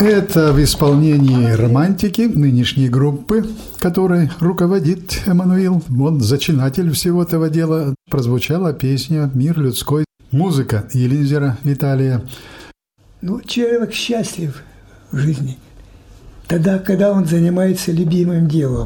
Это в исполнении романтики нынешней группы, которой руководит Эммануил. Он зачинатель всего этого дела. Прозвучала песня «Мир людской». Музыка Елизера Виталия. Человек счастлив в жизни тогда, когда он занимается любимым делом.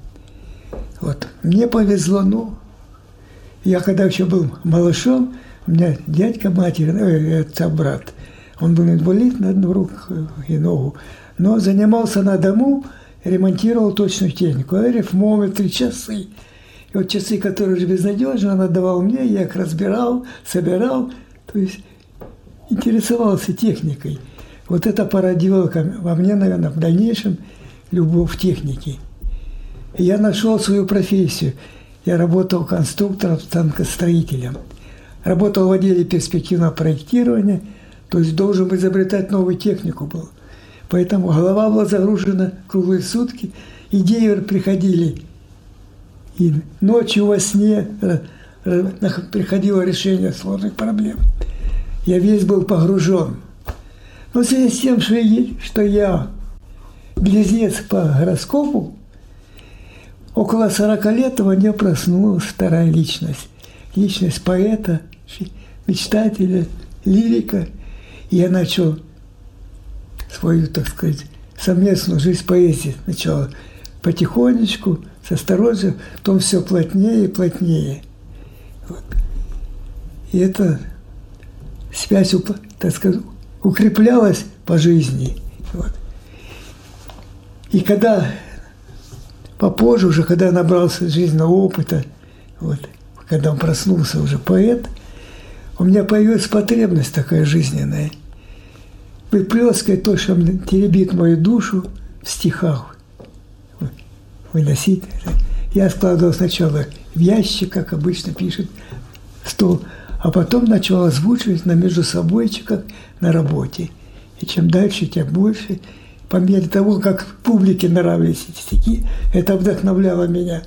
Мне повезло, я когда еще был малышом, у меня дядька матери, отца брат, он был инвалид на одну руку и ногу, но занимался на дому, ремонтировал точную технику, арифмометры, часы. И часы, которые же безнадежны, он отдавал мне, я их разбирал, собирал, то есть интересовался техникой. Это породило во мне, наверное, в дальнейшем любовь к технике. И я нашел свою профессию. Я работал конструктором, станкостроителем. Работал в отделе перспективного проектирования, то есть должен изобретать новую технику был. Поэтому голова была загружена круглые сутки, идеи приходили. И ночью во сне приходило решение сложных проблем. Я весь был погружен. Но в связи с тем, что я близнец по гороскопу, около 40 лет во мне проснулась вторая личность. Личность поэта, мечтателя, лирика. И я начал свою, так сказать, совместную жизнь поэзии. Сначала потихонечку, с осторожностью, потом все плотнее и плотнее. И эта связь, так сказать, укреплялась по жизни. И когда попозже, уже когда я набрался жизненного опыта, когда он проснулся уже поэт, у меня появилась потребность такая жизненная. Выплескивать то, что теребит мою душу в стихах. Выносить. Я складывал сначала в ящик, как обычно пишет, стол, а потом начал озвучивать на междусобойчиках на работе. И чем дальше, тем больше. По мере того, как публике нравились эти стихи, это вдохновляло меня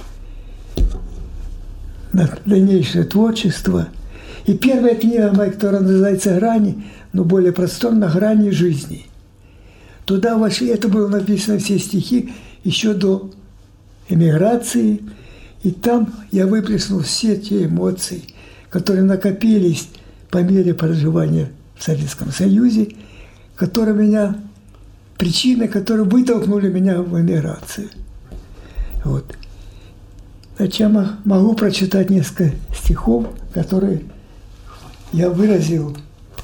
на дальнейшее творчество. И первая книга моя, которая называется «Грани», но более просторно «Грани жизни». Туда вошли, это было написано все стихи еще до эмиграции, и там я выплеснул все те эмоции, которые накопились по мере проживания в Советском Союзе, причины, которые вытолкнули меня в эмиграцию. Значит, я могу прочитать несколько стихов, которые я выразил,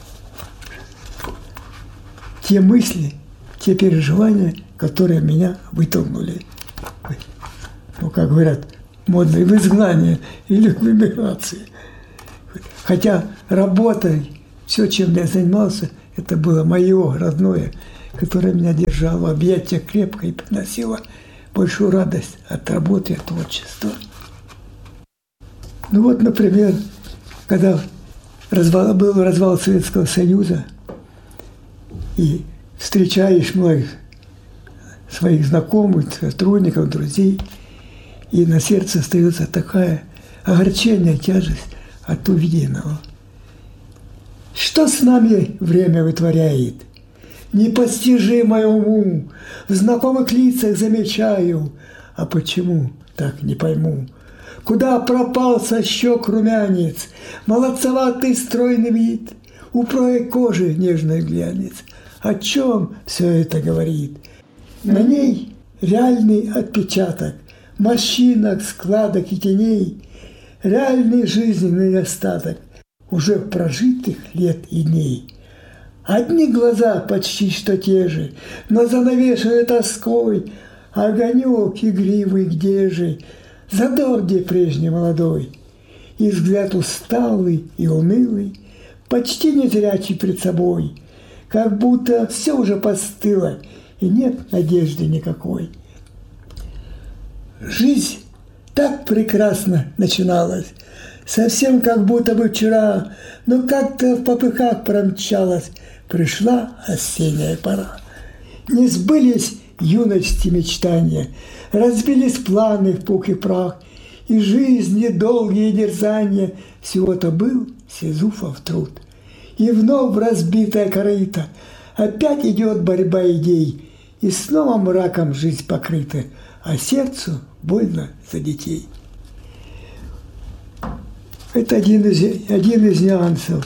те мысли, те переживания, которые меня вытолкнули. Как говорят, модные, в изгнание или в эмиграции. Хотя работой, все, чем я занимался, это было мое родное, которое меня держало в объятиях крепко и приносило большую радость от работы и от творчества. Например, когда был развал Советского Союза, и встречаешь многих своих знакомых, сотрудников, друзей, и на сердце остается такая огорчение, тяжесть от увиденного. Что с нами время вытворяет? Непостижимое уму, в знакомых лицах замечаю, а почему, так не пойму. Куда пропал со щек румянец, молодцеватый стройный вид, упругой кожи нежный глянец? О чем все это говорит? На ней реальный отпечаток морщинок, складок и теней, реальный жизненный остаток уже прожитых лет и дней. Одни глаза почти что те же, но занавешены тоской, огонек игривый где же, задор где прежний молодой, и взгляд усталый и унылый, почти незрячий пред собой, как будто все уже постыло и нет надежды никакой. Жизнь так прекрасно начиналась, совсем как будто бы вчера, но как-то в попыхах промчалась, пришла осенняя пора. Не сбылись юности мечтания, разбились планы в пух и прах, и жизни долгие дерзания всего-то был Сизуфов труд. И вновь разбитая корыта Опять идет борьба идей, и снова мраком жизнь покрыта, а сердцу больно за детей. Это один из нюансов.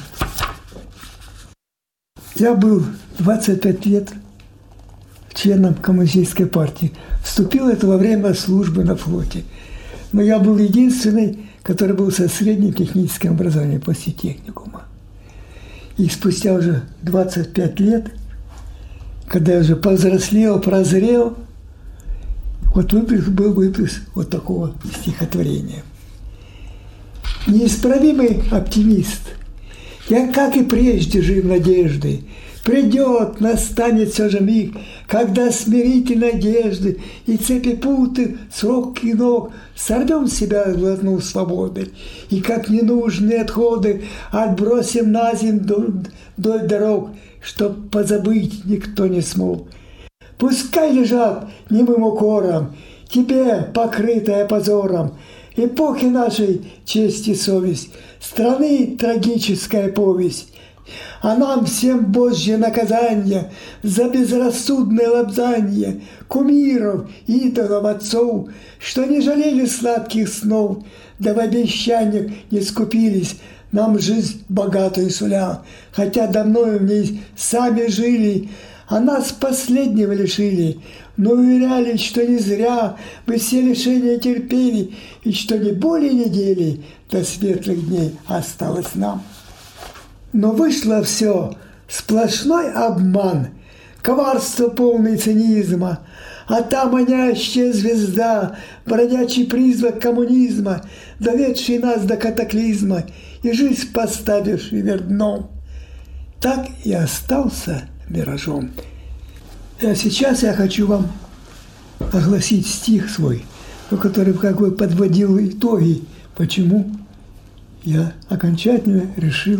Я был 25 лет членом коммунистической партии. Вступил это во время службы на флоте. Но я был единственный, который был со средним техническим образованием после техникума. И спустя уже 25 лет, когда я уже повзрослел, прозрел, вот был выпуск вот такого стихотворения. Неисправимый оптимист, я, как и прежде, жил надеждой. Придет, настанет все же миг, когда смирительной надежды и цепи путы, срок и ног сорвем с себя глотнув свободы, и как ненужные отходы отбросим на землю вдоль дорог, чтоб позабыть никто не смог. Пускай лежат немым укором, тебе, покрытая позором, эпохи нашей честь и совесть, страны трагическая повесть, а нам всем Божье наказание за безрассудное лобзание кумиров, идолов, отцов, что не жалели сладких снов, да в обещаниях не скупились, нам жизнь богатую суля, хотя давно в ней сами жили, а нас последнего лишили, но уверяли, что не зря мы все лишения терпели, и что не более недели до светлых дней осталось нам. Но вышло все, сплошной обман, коварство полный цинизма, а та манящая звезда, бродячий призвак коммунизма, доведший нас до катаклизма и жизнь поставивший вверх дном, так и остался миражом. А сейчас я хочу вам огласить стих свой, который как бы подводил итоги, почему я окончательно решил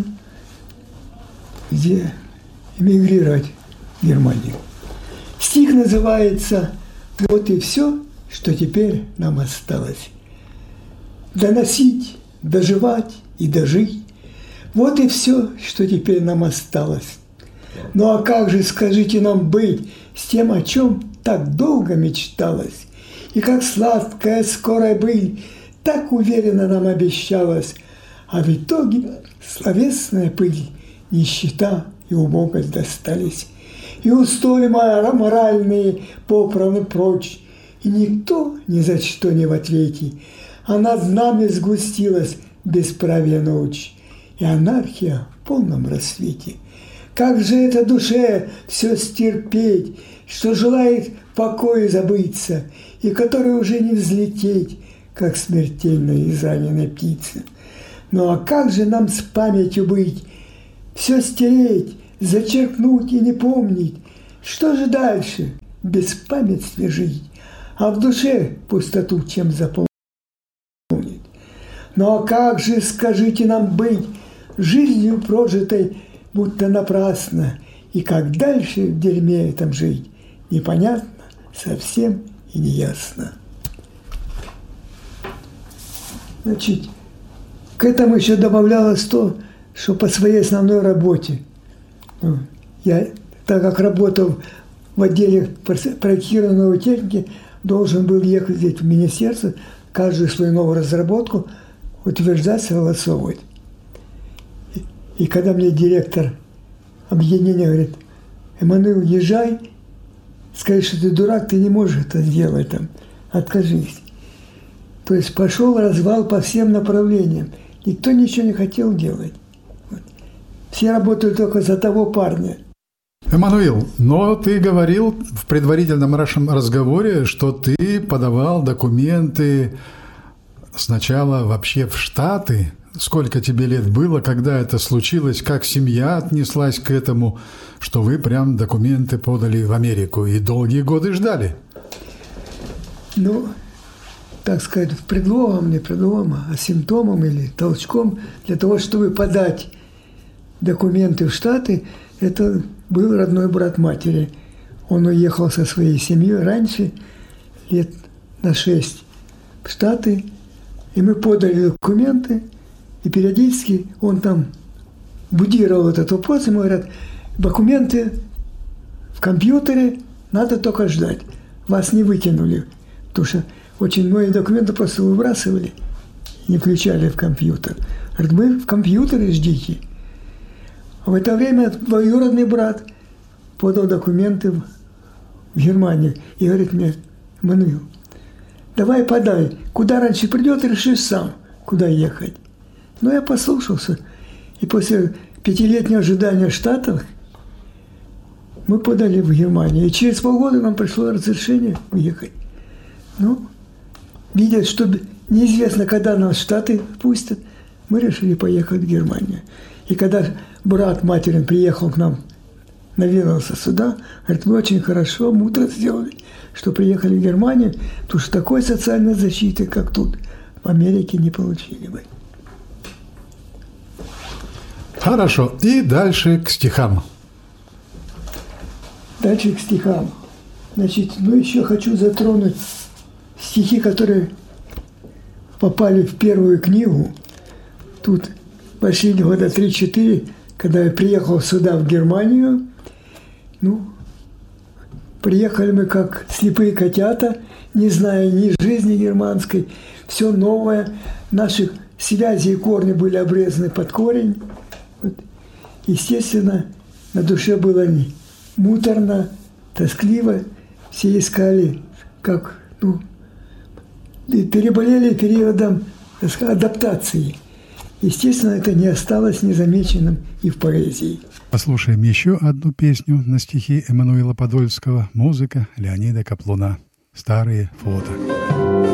где эмигрировать в Германию. Стих называется «Вот и все, что теперь нам осталось. Доносить, доживать и дожить. Вот и все, что теперь нам осталось. Ну а как же, скажите нам, быть с тем, о чем так долго мечталось, и как сладкая скорая быль так уверенно нам обещалась, а в итоге словесная пыль, нищета и убогость достались, и устои моральные поправны прочь, и никто ни за что не в ответе, а над нами сгустилась бесправие ночь, и анархия в полном рассвете. Как же это душе все стерпеть, что желает в покое забыться, и которой уже не взлететь, как смертельная израненная птица. Ну а как же нам с памятью быть, все стереть, зачеркнуть и не помнить? Что же дальше? В беспамятстве жить, а в душе пустоту чем заполнить? Ну а как же, скажите нам, быть жизнью прожитой будто напрасно, и как дальше в дерьме этом жить? Непонятно, совсем и неясно. Значит, к этому еще добавлялось то, что по своей основной работе, я, так как работал в отделе проектированной техники, должен был ехать здесь в министерство, каждую свою новую разработку утверждать, согласовывать. И когда мне директор объединения говорит: Эммануил, езжай, скажи, что ты дурак, ты не можешь это сделать, там, откажись. То есть пошел развал по всем направлениям. Никто ничего не хотел делать. Вот. Все работают только за того парня. Эммануил, но ты говорил в предварительном нашем разговоре, что ты подавал документы сначала вообще в Штаты. Сколько тебе лет было, когда это случилось, как семья отнеслась к этому, что вы прям документы подали в Америку и долгие годы ждали? Ну, так сказать, предлогом, не предлогом, а симптомом или толчком для того, чтобы подать документы в Штаты, это был родной брат матери. Он уехал со своей семьей раньше, лет на 6, в Штаты, и мы подали документы, и периодически он там будировал этот вопрос, ему говорят: документы в компьютере надо только ждать. Вас не выкинули, потому что очень многие документы просто выбрасывали, не включали в компьютер. Говорит, вы в компьютере ждите. В это время двоюродный брат подал документы в Германию и говорит мне: Эммануил, давай подай, куда раньше придет, решишь сам, куда ехать. Ну, я послушался, и после 5-летнего ожидания в Штатах мы подали в Германию, и через полгода нам пришло разрешение уехать. Ну, видя, что неизвестно, когда нас в Штаты пустят, мы решили поехать в Германию. И когда брат материн приехал к нам, наведался сюда, говорит, мы очень хорошо, мудро сделали, что приехали в Германию, потому что такой социальной защиты, как тут, в Америке не получили бы. Хорошо. И дальше к стихам. Дальше к стихам. Значит, ну еще хочу затронуть стихи, которые попали в первую книгу. Тут пошли года 3-4, когда я приехал сюда, в Германию. Ну, приехали мы как слепые котята, не зная ни жизни германской, все новое. Наши связи и корни были обрезаны под корень. Вот. Естественно, на душе было муторно, тоскливо. Все искали, как, ну, переболели периодом, так сказать, адаптации. Естественно, это не осталось незамеченным и в поэзии. Послушаем еще одну песню на стихи Эммануила Подольского. Музыка Леонида Каплуна. «Старые фото».